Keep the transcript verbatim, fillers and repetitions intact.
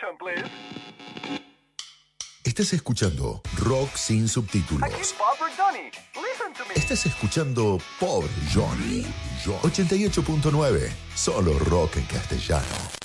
attention, please. Estás escuchando Rock sin subtítulos. Aquí Bob Bertoni. Listen to me. Estás escuchando Pobre Johnny. ochenta y ocho punto nueve. Solo rock en castellano.